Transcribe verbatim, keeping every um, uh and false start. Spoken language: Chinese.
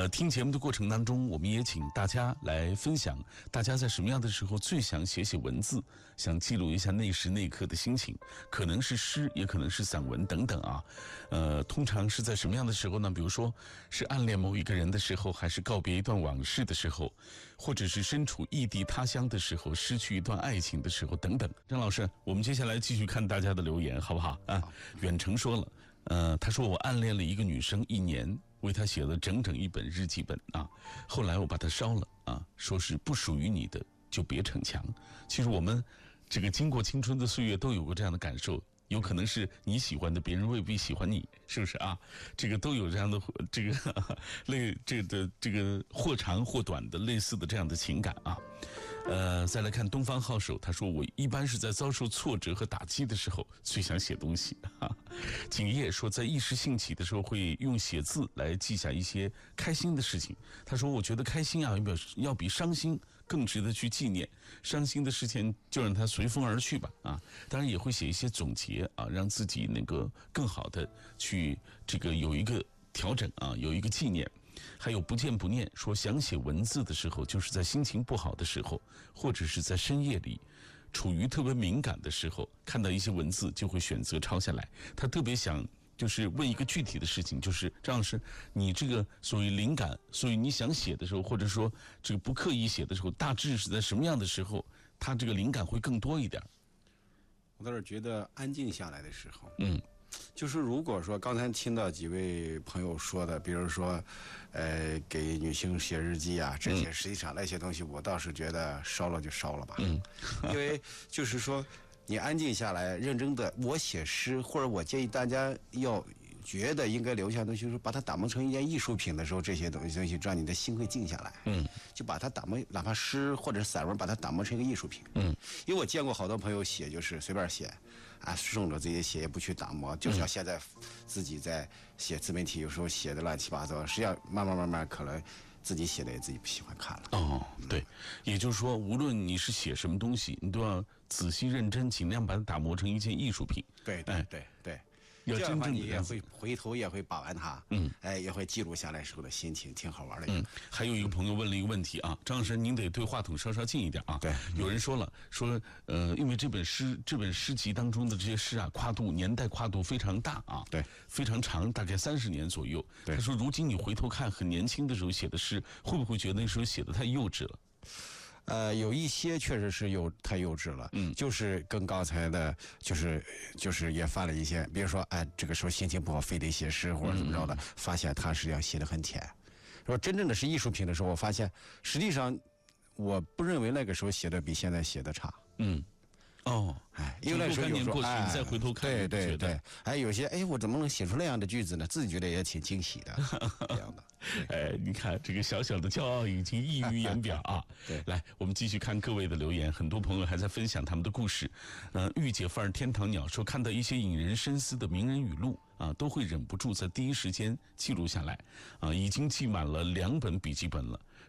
呃，听节目的过程当中，我们也请大家来分享，大家在什么样的时候最想写写文字，想记录一下那时那刻的心情，可能是诗，也可能是散文等等啊。呃，通常是在什么样的时候呢？比如说是暗恋某一个人的时候，还是告别一段往事的时候，或者是身处异地他乡的时候，失去一段爱情的时候等等。张老师，我们接下来继续看大家的留言，好不好啊？远程说了，呃，他说我暗恋了一个女生一年。为他写了整整一本日记本啊，后来我把它烧了啊，说是不属于你的就别逞强。其实我们这个经过青春的岁月都有过这样的感受，有可能是你喜欢的别人未必喜欢你，是不是啊？这个都有这样的这个呵呵类这个这个或长或短的类似的这样的情感啊。呃，再来看东方号手，他说我一般是在遭受挫折和打击的时候最想写东西。哈，景叶说在一时兴起的时候会用写字来记下一些开心的事情。他说我觉得开心啊，要要比伤心更值得去纪念。伤心的事情就让它随风而去吧啊，当然也会写一些总结啊，让自己那个更好的去这个有一个调整啊，有一个纪念。还有不见不念说想写文字的时候，就是在心情不好的时候，或者是在深夜里处于特别敏感的时候，看到一些文字就会选择抄下来。他特别想就是问一个具体的事情，就是张老师，你这个所谓灵感，所以你想写的时候，或者说这个不刻意写的时候，大致是在什么样的时候，他这个灵感会更多一点？ 我倒是觉得安静下来的时候， 嗯。 就是如果说刚才听到几位朋友说的，比如说，呃，给女性写日记啊，这些实际上那些东西，我倒是觉得烧了就烧了吧。嗯，因为就是说，你安静下来，认真的，我写诗，或者我建议大家要觉得应该留下的东西，就是把它打磨成一件艺术品的时候，这些东西东西让你的心会静下来。嗯，就把它打磨，哪怕诗或者散文，把它打磨成一个艺术品。嗯，因为我见过好多朋友写，就是随便写。啊，顺着自己写也不去打磨，就像现在自己在写自媒体，有时候写的乱七八糟，实际上慢慢慢慢，可能自己写的也自己不喜欢看了。哦， 对，也就是说，无论你是写什么东西，你都要仔细认真，尽量把它打磨成一件艺术品。 对对对对。要真正你也会回头也会把玩它，嗯，哎，也会记录下来时候的心情，挺好玩的。 嗯，还有一个朋友问了一个问题啊，张老师，您得对话筒稍稍近一点啊。 对， 有人说了，说呃，因为这本诗这本诗集当中的这些诗啊，跨度年代跨度非常大啊， 对， 非常长，大概三十年左右。他说，如今你回头看很年轻的时候写的诗，会不会觉得那时候写的太幼稚了？ 呃，有一些确实是幼太幼稚了，嗯，就是跟刚才的，就是就是也犯了一些，比如说，哎，这个时候心情不好，非得写诗或者怎么着的，嗯、发现他实际上写得很甜。说真正的是艺术品的时候，我发现实际上我不认为那个时候写的比现在写的差，嗯。 哦， 哎，因为那时候有时候哎，再回头看， 对对对，哎，有些哎，我怎么能写出那样的句子呢？自己觉得也挺惊喜的，这样的。 哎，你看这个小小的骄傲已经溢于言表啊。 对， 来，我们继续看各位的留言，很多朋友还在分享他们的故事。呃，御姐范儿天堂鸟说，看到一些引人深思的名人语录啊，都会忍不住在第一时间记录下来啊，已经记满了两本笔记本了。